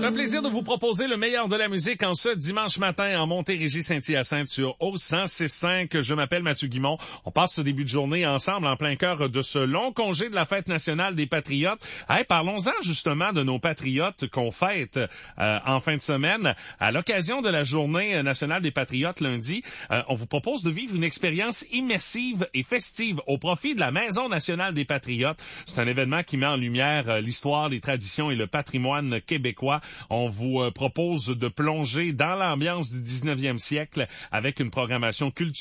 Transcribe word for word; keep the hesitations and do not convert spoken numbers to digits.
C'est un plaisir de vous proposer le meilleur de la musique en ce dimanche matin en Montérégie-Saint-Hyacinthe sur O cent six cinq. Je m'appelle Mathieu Guimont. On passe ce début de journée ensemble en plein cœur de ce long congé de la Fête nationale des Patriotes. Hey, parlons-en justement de nos patriotes qu'on fête euh, en fin de semaine. À l'occasion de la Journée nationale des Patriotes lundi, euh, on vous propose de vivre une expérience immersive et festive au profit de la Maison nationale des Patriotes. C'est un événement qui met en lumière euh, l'histoire, les traditions et le patrimoine québécois. On vous euh, propose de plonger dans l'ambiance du dix-neuvième siècle avec une programmation culturelle